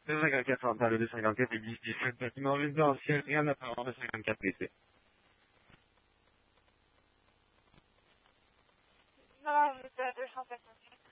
254 on parle de 54 et 10 17 bâtiment résidentiel, rien d'apparent de 54 PC. Non, on est à 258.